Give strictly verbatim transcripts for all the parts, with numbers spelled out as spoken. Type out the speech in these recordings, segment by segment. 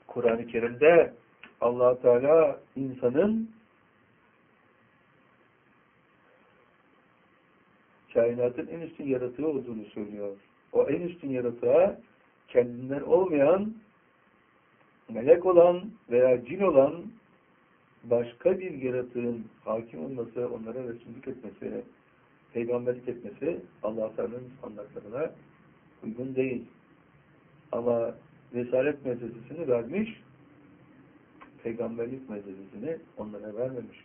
Kur'an-ı Kerim'de Allah Teala insanın kainatın en üstün yaratığı olduğunu söylüyor. O en üstün yaratığa kendinden olmayan, melek olan veya cin olan başka bir yaratığın hakim olması, onlara Resullük etmesi, peygamberlik etmesi Allah Teala'nın standartlarına uygun değil. Ama Risalet meselesini vermiş, peygamberlik meselesini onlara vermemiş.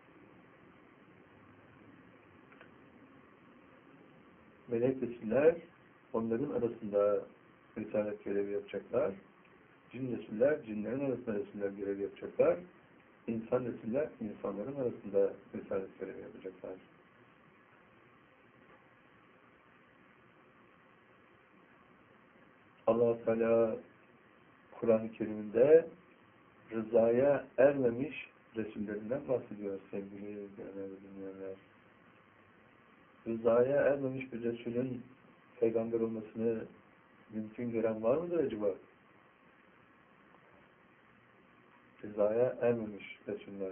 Melek Resuller onların arasında Risalet görevi yapacaklar. Cin Resuller cinlerin arasında Resuller görevi yapacaklar. İnsan Resuller insanların arasında Risalet görevi yapacaklar. Allah Teala Kur'an-ı Kerim'de rızaya ermemiş Resullerinden bahsediyor sevgili dinleyenler. Rızaya ermemiş bir Resulün peygamber olmasını mümkün gören var mıdır acaba? Rızaya ermemiş Resuller.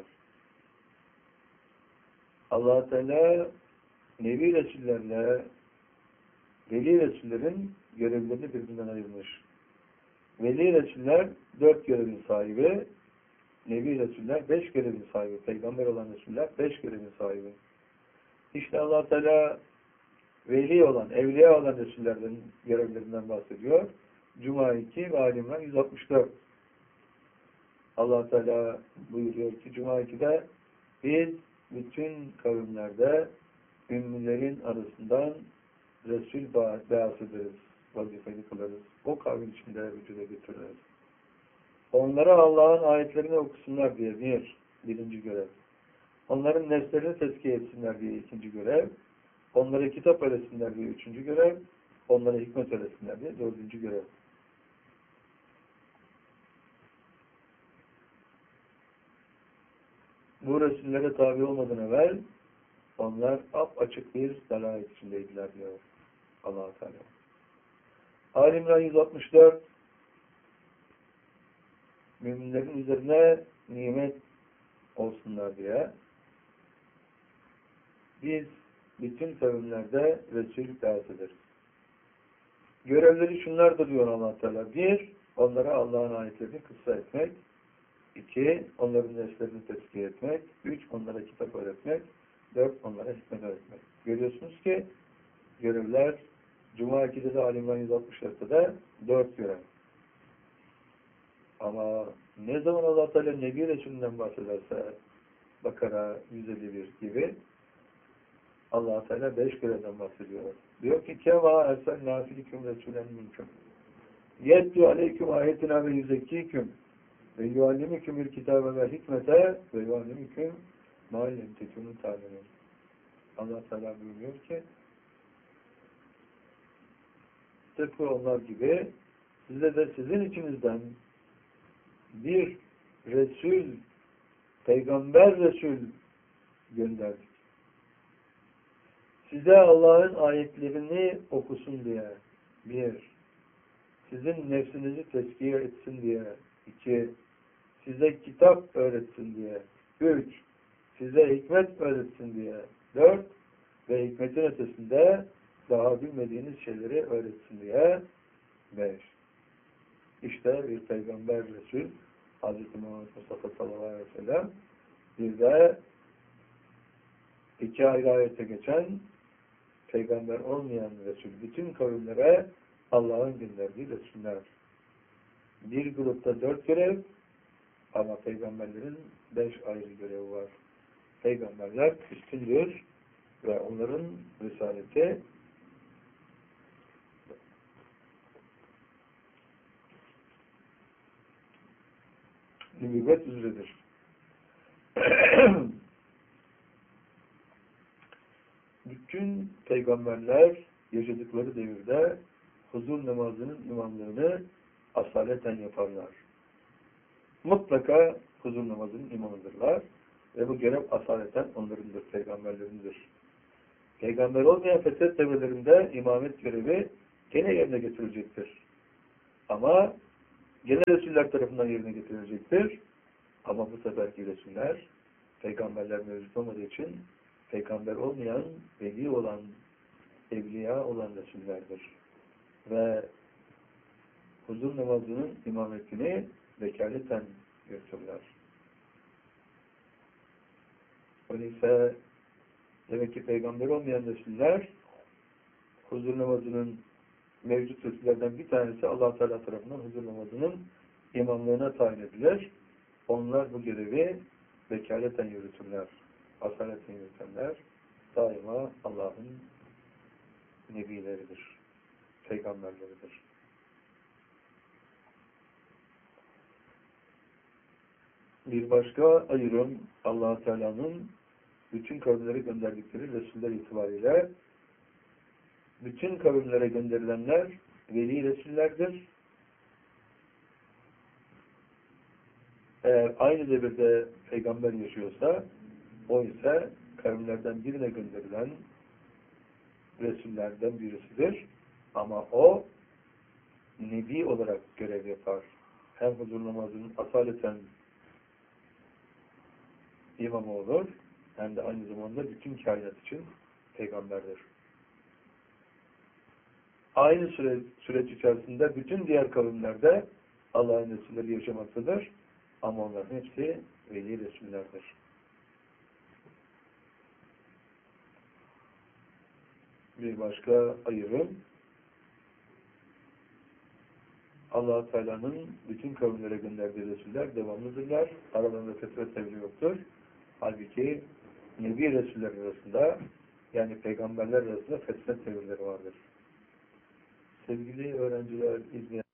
Allah Teala Nebi Resullerle Veli Resullerin görevlerini birbirinden ayırmış. Veli Resuller dört görevin sahibi, Nebi Resuller beş görevin sahibi, peygamber olan Resuller beş görevin sahibi. İşte Allah Teala veli olan, evliya olan Resullerden görevlerinden bahsediyor. Cuma iki ve Ali İmran yüz altmış dört. Allah Teala buyuruyor ki Cuma iki'de biz bütün kavimlerde ümmilerin arasından Resul beas ederiz, vazifeli kılarız. O kavim içinde vücuda getiririz. Onlara Allah'ın ayetlerini okusunlar diye bir, birinci görev. Onların nefslerini tezkiye etsinler diye ikinci görev. Onlara kitap öğretsinler diye üçüncü görev. Onlara hikmet öğretsinler diye dördüncü görev. Bu Resullere tabi olmadan evvel onlar apaçık bir dalalet içindeydiler diyor Allah-u Teala. Ali İmran yüz altmış dört müminlerin üzerine nimet olsunlar diye biz bütün kavimlerde Resul beas ederiz. Görevleri şunlardır diyor Allah Teala. Bir, onlara Allah'ın ayetlerini kıssa etmek. İki, onların nefslerini tezkiye etmek. Üç, onlara kitap öğretmek. Dört, onlara hikmet öğretmek. Görüyorsunuz ki görevler Cuma iki'de de Ali İmran yüz altmış dört'te de dört görev. Ama ne zaman Allah Teala Nebi Resulü'nden bahsederse Bakara yüz elli bir gibi Allah Teala beş görevden bahsediyor. Diyor ki kema erselnâ fiikum resûlen minkum yetlû aleyküm âyetina ve yüzekkîküm ve yuallimükümül kitâbe ve hikmete ve yuallimüküm mâ lem tekûnû ta'lemûn. Allah Teala buyuruyor ki tıpkı onlar gibi size de sizin içinizden bir Resul, Peygamber Resul gönderdik. Size Allah'ın ayetlerini okusun diye. Bir, sizin nefsinizi tezkiye etsin diye. İki, size kitap öğretsin diye. Üç, size hikmet öğretsin diye. Dört, ve hikmetin ötesinde daha bilmediğiniz şeyleri öğretsin diye. Beş. İşte bir Peygamber Resul Hazreti Muhammed Mustafa sallallahu aleyhi ve sellem bir de iki ayrı ayette geçen Peygamber olmayan Resul bütün kavimlere Allah'ın gönderdiği Resuller. Bir grupta dört görev ama Peygamberlerin beş ayrı görevi var. Peygamberler üstündür ve onların risaleti nübüvvet üzeredir. Bütün peygamberler yaşadıkları devirde huzur namazının imamlığını asaleten yaparlar. Mutlaka huzur namazının imamıdırlar ve bu görev asaleten onlarındır, peygamberlerindir. Peygamber olmayan fetret devrelerinde imamet görevi gene yerine getirilecektir. Ama Gene Resuller tarafından yerine getirilecektir. Ama bu seferki Resuller, peygamberler mevcut olmadığı için, peygamber olmayan, veli olan, evliya olan Resullerdir. Ve huzur namazının imametini vekaleten yürütürler. Öyleyse demek ki peygamber olmayan Resuller, huzur namazının mevcut Resullerden bir tanesi Allah Teala tarafından huzur namazının imamlığına tayin edilir. Onlar bu görevi vekaleten yürütürler. Asaleten yürütenler daima Allah'ın nebileridir. Peygamberleridir. Bir başka ayrım Allah Teala'nın bütün kavimlere gönderdikleri Resuller itibariyle bütün kavimlere gönderilenler veli Resullerdir. Eğer aynı devirde peygamber yaşıyorsa o ise kavimlerden birine gönderilen Resullerden birisidir. Ama o nebi olarak görev yapar. Hem huzur namazının asaleten imamı olur hem de aynı zamanda bütün kainat için peygamberdir. Aynı süre, süreç içerisinde bütün diğer kavimlerde Allah'ın Resulleri yaşamaktadır. Ama onların hepsi veli Resullerdir. Bir başka ayrım Allah Teala'nın bütün kavimlere gönderdiği Resuller devamlıdırlar. Aralarında fetret devri yoktur. Halbuki Nebi Resuller arasında yani peygamberler arasında fetret devirleri vardır. Sevgili öğrenciler, izleyen